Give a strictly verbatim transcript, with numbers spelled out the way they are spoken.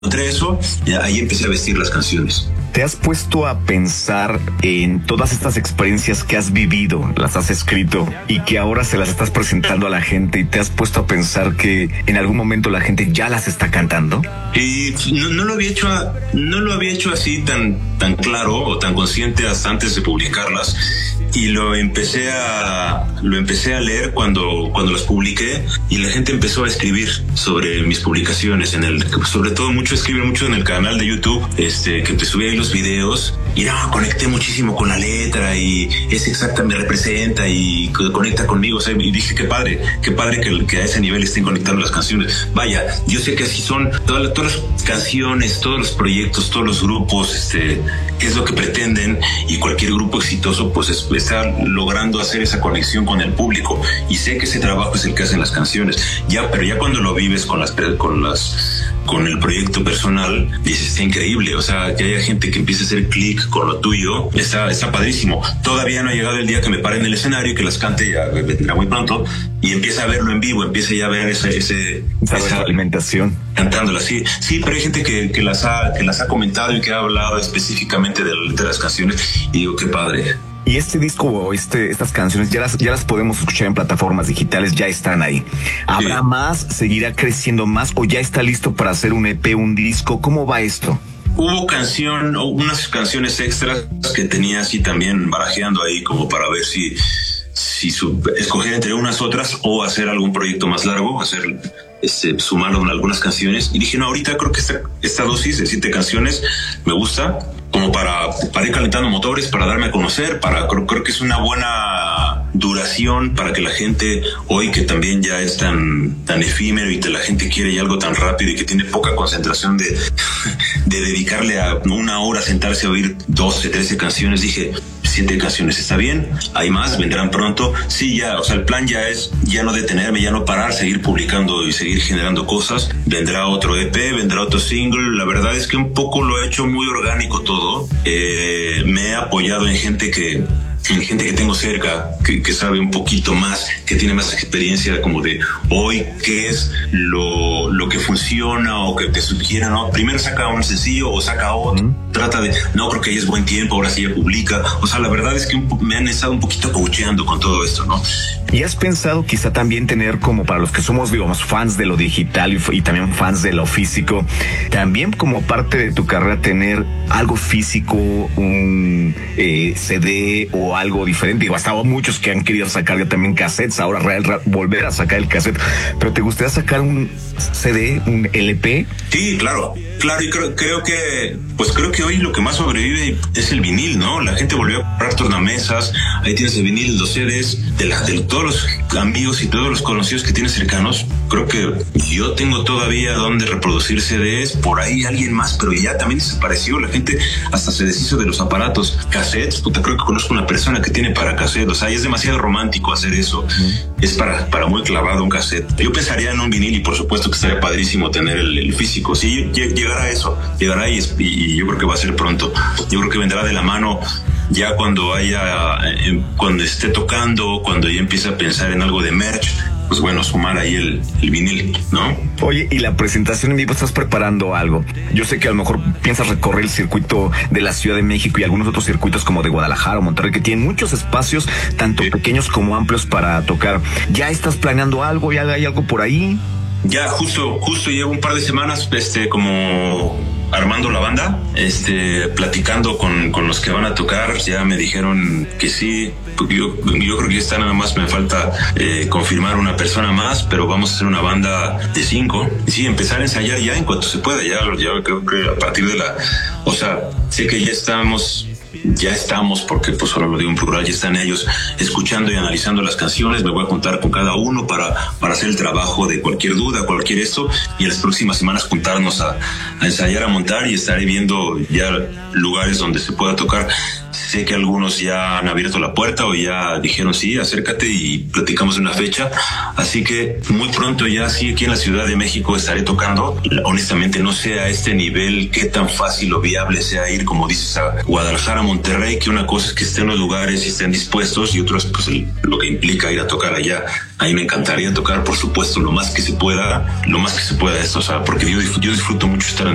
encontré eso, y ahí empecé a vestir las canciones. ¿Te has puesto a pensar en todas estas experiencias que has vivido, las has escrito y que ahora se las estás presentando a la gente, y te has puesto a pensar que en algún momento la gente ya las está cantando? Y no, no lo había hecho, no lo había hecho así tan, tan claro o tan consciente hasta antes de publicarlas. Y lo empecé a lo empecé a leer cuando cuando las publiqué, y la gente empezó a escribir sobre mis publicaciones en el, sobre todo mucho escriben mucho en el canal de YouTube, este que te subí ahí los videos, y no, conecté muchísimo con la letra, y es exacta, me representa y conecta conmigo, o sea, y dije qué padre, qué padre que, que a ese nivel estén conectando las canciones. Vaya, yo sé que así son todas, todas las canciones, todos los proyectos, todos los grupos, este, es lo que pretenden, y cualquier grupo exitoso pues es, está logrando hacer esa conexión con el público, y sé que ese trabajo es el que hacen las canciones. Ya, pero ya cuando lo vives con las con las con el proyecto personal, dices, está increíble, o sea, que haya gente que empiece a hacer clic con lo tuyo, está, está padrísimo. Todavía no ha llegado el día que me pare en el escenario y que las cante, ya vendrá muy pronto, y empieza a verlo en vivo, empieza ya a ver ese, ese esa alimentación cantándolas, sí, sí, pero hay gente que, que las ha, que las ha comentado y que ha hablado específicamente de, de las canciones, y digo, qué padre. Y este disco o este, estas canciones ya las, ya las podemos escuchar en plataformas digitales, ya están ahí. ¿Habrá sí. más? ¿Seguirá creciendo más? ¿O ya está listo para hacer un E P, un disco? ¿Cómo va esto? Hubo canción, unas canciones extras que tenía así también barajeando ahí como para ver si, si sub, escoger entre unas otras o hacer algún proyecto más largo, hacer este, sumarlo en algunas canciones. Y dije, no, ahorita creo que esta, esta dosis de siete canciones me gusta, como para, para ir calentando motores, para darme a conocer, para creo, creo que es una buena duración para que la gente, hoy que también ya es tan, tan efímero y que la gente quiere ya algo tan rápido y que tiene poca concentración de, de dedicarle a una hora a sentarse a oír doce, trece canciones, dije, siete canciones está bien, hay más, vendrán pronto. Sí, ya, o sea, el plan ya es ya no detenerme, ya no parar, seguir publicando y seguir generando cosas. Vendrá otro E P, vendrá otro single. La verdad es que un poco lo he hecho muy orgánico todo. Eh, me he apoyado en gente que en gente que tengo cerca, que, que sabe un poquito más, que tiene más experiencia como de hoy, qué es lo, lo que funciona o que te sugiera, ¿no? Primero saca un sencillo o saca otro, mm. trata de, no, creo que ya es buen tiempo, ahora sí ya publica. O sea, la verdad es que un, me han estado un poquito coacheando con todo esto, ¿no? ¿Y has pensado quizá también tener, como para los que somos, digamos, fans de lo digital y, y también fans de lo físico, también como parte de tu carrera tener algo físico, un eh, C D o algo diferente? Digo, hasta muchos que han querido sacar ya también cassettes, ahora real, real, volver a sacar el cassette, pero ¿te gustaría sacar un C D, un L P? Sí, claro, claro, y creo, creo que, pues creo que hoy lo que más sobrevive es el vinil, ¿no? La gente volvió a comprar tornamesas, ahí tienes el vinil, los C Ds, de, la, de todos los amigos y todos los conocidos que tienes cercanos. Creo que yo tengo todavía donde reproducir C Ds, por ahí alguien más, pero ya también desapareció, la gente hasta se deshizo de los aparatos. Cassettes, puta, creo que conozco una persona que tiene para cassette, o sea, es demasiado romántico hacer eso, mm. es para, para muy clavado un cassette. Yo pensaría en un vinil, y por supuesto que estaría padrísimo tener el, el físico. Sí, llegará eso, llegará y, y yo creo que va a ser pronto. Yo creo que vendrá de la mano ya cuando haya, eh, cuando esté tocando, cuando ya empiece a pensar en algo de merch, pues bueno, sumar ahí el, el vinil, ¿no? Oye, y la presentación en vivo, ¿estás preparando algo? Yo sé que a lo mejor piensas recorrer el circuito de la Ciudad de México y algunos otros circuitos como de Guadalajara o Monterrey, que tienen muchos espacios, tanto sí. pequeños como amplios para tocar. ¿Ya estás planeando algo? ¿Ya hay algo por ahí? Ya, justo, justo llevo un par de semanas, este, como armando la banda, este, platicando con, con los que van a tocar. Ya me dijeron que sí. Yo, yo creo que está, nada más me falta eh, confirmar una persona más, pero vamos a hacer una banda de cinco. Y sí, empezar a ensayar ya en cuanto se pueda. Ya, ya creo que a partir de la, o sea, sé que ya estamos. Ya estamos, porque pues solo lo digo en plural, ya están ellos escuchando y analizando las canciones. Me voy a juntar con cada uno para, para hacer el trabajo de cualquier duda, cualquier esto, y en las próximas semanas juntarnos a, a ensayar, a montar, y estaré viendo ya lugares donde se pueda tocar. Sé que algunos ya han abierto la puerta o ya dijeron sí, acércate y platicamos de una fecha. Así que muy pronto ya sí, aquí en la Ciudad de México estaré tocando. Honestamente no sé a este nivel qué tan fácil o viable sea ir, como dices, a Guadalajara, Monterrey, que una cosa es que estén los lugares y estén dispuestos, y otra es pues el, lo que implica ir a tocar allá. Ahí me encantaría tocar, por supuesto, lo más que se pueda, lo más que se pueda esto, o sea, porque yo, yo disfruto mucho estar en